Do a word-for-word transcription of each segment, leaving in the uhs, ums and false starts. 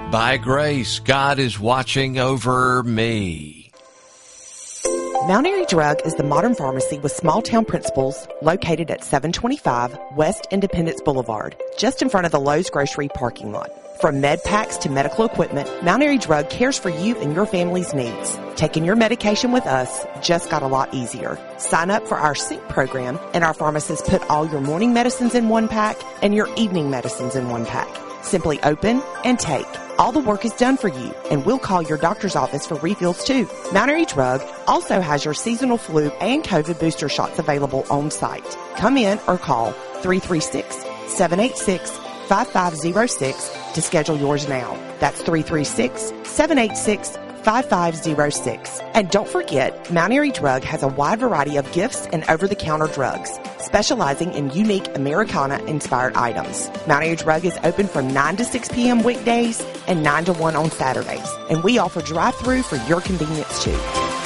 by grace, God is watching over me. Mount Airy Drug is the modern pharmacy with small-town principles located at seven twenty-five West Independence Boulevard, just in front of the Lowe's Grocery parking lot. From med packs to medical equipment, Mount Airy Drug cares for you and your family's needs. Taking your medication with us just got a lot easier. Sign up for our Sync program, and our pharmacists put all your morning medicines in one pack and your evening medicines in one pack. Simply open and take. All the work is done for you, and we'll call your doctor's office for refills too. Mount Airy Drug also has your seasonal flu and COVID booster shots available on site. Come in or call three three six, seven eight six, five five zero six to schedule yours now. That's three three six, seven eight six, five five zero six. And don't forget, Mount Airy Drug has a wide variety of gifts and over-the-counter drugs, specializing in unique Americana-inspired items. Mount Airy Drug is open from nine to six p.m. weekdays and nine to one on Saturdays. And we offer drive-through for your convenience, too.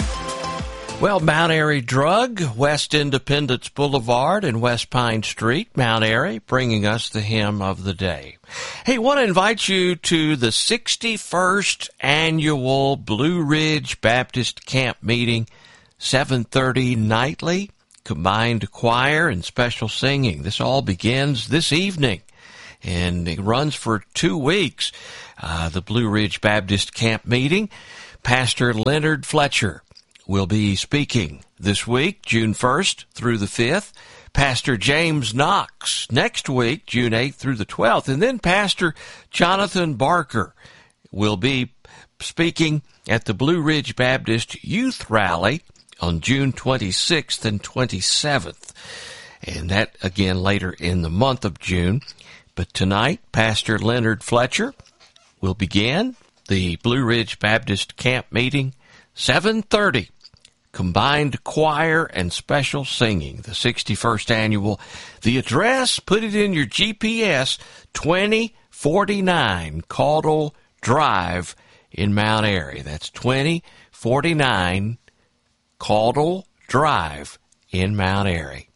Well, Mount Airy Drug, West Independence Boulevard and West Pine Street, Mount Airy, bringing us the hymn of the day. Hey, want to invite you to the sixty-first Annual Blue Ridge Baptist Camp Meeting, seven thirty nightly, combined choir and special singing. This all begins this evening, and it runs for two weeks. Uh, the Blue Ridge Baptist Camp Meeting, Pastor Leonard Fletcher will be speaking this week, June first through the fifth. Pastor James Knox next week, June eighth through the twelfth. And then Pastor Jonathan Barker will be speaking at the Blue Ridge Baptist Youth Rally on June twenty-sixth and twenty-seventh. And that, again, later in the month of June. But tonight, Pastor Leonard Fletcher will begin the Blue Ridge Baptist Camp Meeting, seven thirty. Combined choir and special singing, the sixty-first annual. The address, put it in your G P S, twenty forty-nine Caudle Drive in Mount Airy. That's twenty forty-nine Caudle Drive in Mount Airy.